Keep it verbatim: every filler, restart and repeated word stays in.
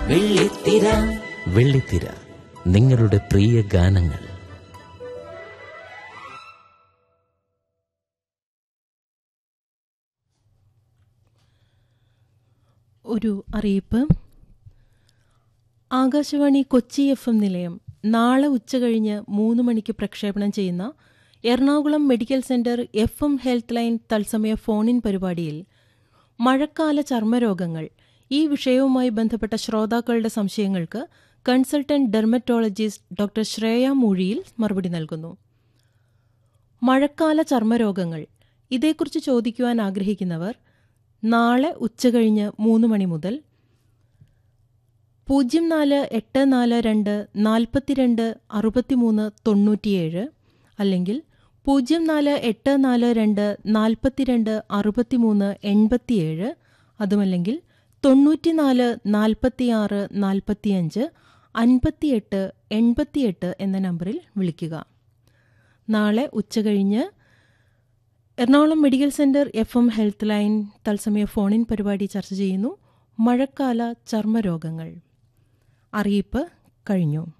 വെള്ളിത്തിര. വെള്ളിത്തിര, നിങ്ങളുടെ പ്രിയ ഗാനങ്ങൾ. ഒരു അറിയിപ്പ്. ആകാശവാണി കൊച്ചി എഫ് എം നിലയം നാളെ ഉച്ചകഴിഞ്ഞ് മൂന്ന് മണിക്ക് പ്രക്ഷേപണം ചെയ്യുന്ന Ernakulam medical centre F M health line തത്സമയ ഫോണിൻ പരിപാടിയിൽ മഴക്കാല ചർമ്മരോഗങ്ങൾ ഈ വിഷയവുമായി ബന്ധപ്പെട്ട ശ്രോതാക്കളുടെ സംശയങ്ങൾക്ക് കൺസൾട്ടന്റ് ഡെർമറ്റോളജിസ്റ്റ് ഡോക്ടർ ശ്രേയ മൂഴിയിൽ മറുപടി നൽകുന്നു. മഴക്കാല ചർമ്മരോഗങ്ങൾ ഇതേക്കുറിച്ച് ചോദിക്കുവാൻ ആഗ്രഹിക്കുന്നവർ നാളെ ഉച്ചകഴിഞ്ഞ് മൂന്ന് മണി മുതൽ പൂജ്യം നാല് എട്ട് നാല് രണ്ട് നാൽപ്പത്തിരണ്ട് അറുപത്തിമൂന്ന് തൊണ്ണൂറ്റിയേഴ് അല്ലെങ്കിൽ പൂജ്യം നാല് എട്ട് നാല് രണ്ട് നാൽപ്പത്തിരണ്ട് അറുപത്തിമൂന്ന് എൺപത്തിയേഴ് അതുമല്ലെങ്കിൽ തൊണ്ണൂറ്റിനാല് നാൽപ്പത്തിയാറ് നാൽപ്പത്തിയഞ്ച് അൻപത്തിയെട്ട് എൺപത്തിയെട്ട് എന്ന നമ്പറിൽ വിളിക്കുക. നാളെ ഉച്ചകഴിഞ്ഞ് Ernakulam medical centre F M health line തത്സമയ ഫോണിൻ പരിപാടി ചർച്ച ചെയ്യുന്നു മഴക്കാല ചർമ്മരോഗങ്ങൾ. അറിയിപ്പ് കഴിഞ്ഞു.